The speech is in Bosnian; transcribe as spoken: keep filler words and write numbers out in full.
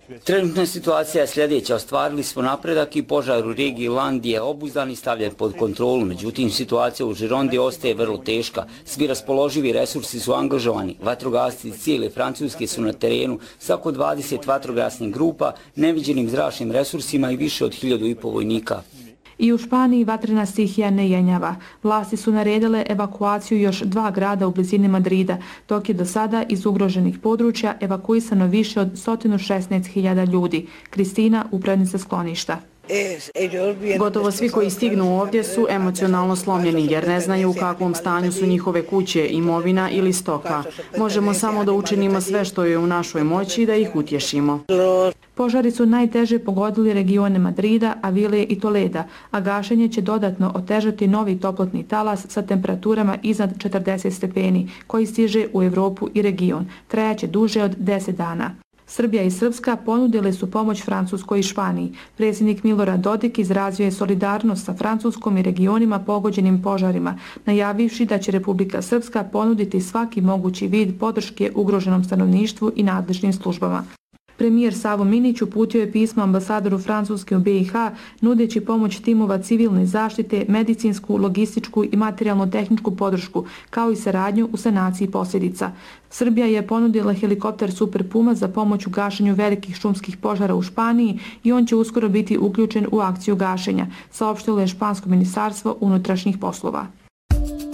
Trenutna situacija je sljedeća. Ostvarili smo napredak i požar u regiji Landije je obuzdan i stavljen pod kontrolu. Međutim, situacija u Žirondi ostaje vrlo teška. Svi raspoloživi resursi su angažovani. Vatrogasci cijele Francuske su na terenu sa oko dvadeset vatrogasnih grupa, neviđenim zračnim resursima i više od hiljadu i po vojnika. I u Španiji vatrena stihija ne jenjava. Vlasti su naredile evakuaciju još dva grada u blizini Madrida, dok je do sada iz ugroženih područja evakuisano više od sto šesnaest hiljada ljudi. Kristina, upravnica skloništa. Gotovo svi koji stignu ovdje su emocionalno slomljeni jer ne znaju u kakvom stanju su njihove kuće, imovina ili stoka. Možemo samo da učinimo sve što je u našoj moći da ih utješimo. Požari su najteže pogodili regione Madrida, Avile i Toleda, a gašenje će dodatno otežati novi toplotni talas sa temperaturama iznad četrdeset stepeni, koji stiže u Evropu i region. Trajaće duže od deset dana. Srbija i Srpska ponudile su pomoć Francuskoj i Španiji. Predsjednik Milorad Dodik izrazio je solidarnost sa Francuskom i regionima pogođenim požarima, najavivši da će Republika Srpska ponuditi svaki mogući vid podrške ugroženom stanovništvu i nadležnim službama. Premijer Savo Minić uputio je pismo ambasadoru Francuske u B i H nudeći pomoć timova civilne zaštite, medicinsku, logističku i materijalno-tehničku podršku, kao i saradnju u sanaciji posljedica. Srbija je ponudila helikopter Super Puma za pomoć u gašenju velikih šumskih požara u Španiji i on će uskoro biti uključen u akciju gašenja, saopštilo je špansko ministarstvo unutrašnjih poslova.